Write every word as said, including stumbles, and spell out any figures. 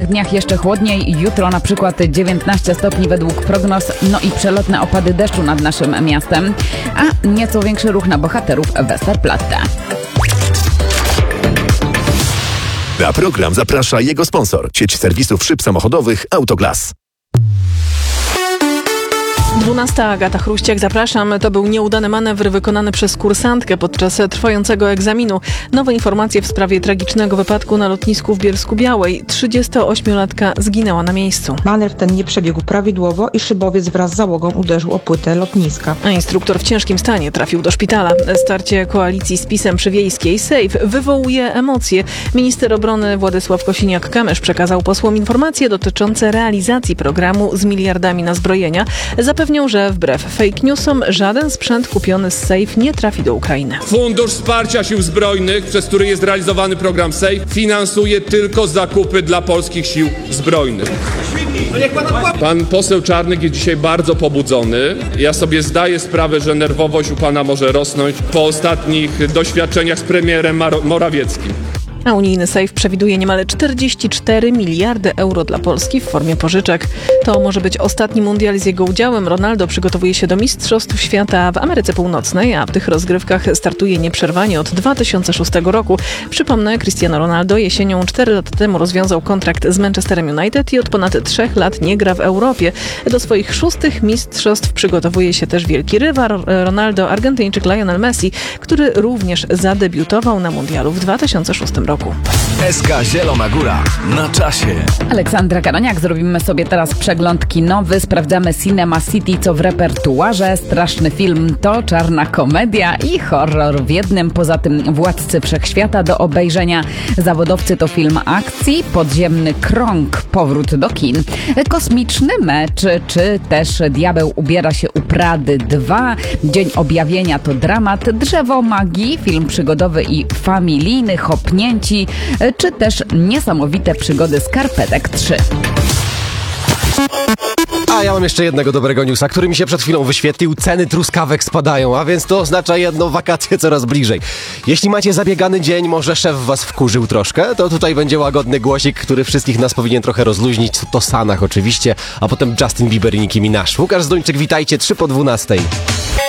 dniach jeszcze chłodniej. Jutro na przykład dziewiętnaście stopni według prognoz, no i przelotne opady deszczu nad naszym miastem, a nieco większy ruch na bohaterów Westerplatte. Na program zaprasza jego sponsor, sieć serwisów szyb samochodowych Autoglas. dwunasta. Agata Chruściak, zapraszam. To był nieudany manewr wykonany przez kursantkę podczas trwającego egzaminu. Nowe informacje w sprawie tragicznego wypadku na lotnisku w Bielsku-Białej. trzydziestoośmiolatka zginęła na miejscu. Manewr ten nie przebiegł prawidłowo i szybowiec wraz z załogą uderzył o płytę lotniska. A instruktor w ciężkim stanie trafił do szpitala. Starcie koalicji z PiS-em przy Wiejskiej Sejf wywołuje emocje. Minister obrony Władysław Kosiniak-Kamysz przekazał posłom informacje dotyczące realizacji programu z miliardami na zbrojenia. Zapewniał, że wbrew fake newsom żaden sprzęt kupiony z Sejf nie trafi do Ukrainy. Fundusz Wsparcia Sił Zbrojnych, przez który jest realizowany program Sejf, finansuje tylko zakupy dla polskich sił zbrojnych. Pan poseł Czarnek jest dzisiaj bardzo pobudzony. Ja sobie zdaję sprawę, że nerwowość u pana może rosnąć po ostatnich doświadczeniach z premierem Morawieckim. A unijny Sejf przewiduje niemal czterdzieści cztery miliardy euro dla Polski w formie pożyczek. To może być ostatni mundial z jego udziałem. Ronaldo przygotowuje się do Mistrzostw Świata w Ameryce Północnej, a w tych rozgrywkach startuje nieprzerwanie od dwa tysiące szóstego roku. Przypomnę, Cristiano Ronaldo jesienią cztery lata temu rozwiązał kontrakt z Manchesterem United i od ponad trzech lat nie gra w Europie. Do swoich szóstych mistrzostw przygotowuje się też wielki rywal Ronaldo, Argentyńczyk Lionel Messi, który również zadebiutował na mundialu w dwa tysiące szóstym roku. S K Zielona Góra na czasie. Aleksandra Karoniak, zrobimy sobie teraz przegląd kinowy. Sprawdzamy Cinema City, co w repertuarze. Straszny film to czarna komedia i horror w jednym. Poza tym Władcy Wszechświata do obejrzenia. Zawodowcy to film akcji. Podziemny krąg, powrót do kin. Kosmiczny mecz, czy też Diabeł ubiera się u Prady dwa. Dzień objawienia to dramat. Drzewo magii, film przygodowy i familijny. Hopnięci, czy też niesamowite przygody Skarpetek trzy. A ja mam jeszcze jednego dobrego newsa, który mi się przed chwilą wyświetlił. Ceny truskawek spadają, a więc to oznacza jedno, wakacje coraz bliżej. Jeśli macie zabiegany dzień, może szef was wkurzył troszkę, to tutaj będzie łagodny głosik, który wszystkich nas powinien trochę rozluźnić. To Sanach oczywiście, a potem Justin Bieber i Nicki Minaj. Łukasz Zduńczyk, witajcie, trzy po dwunastej.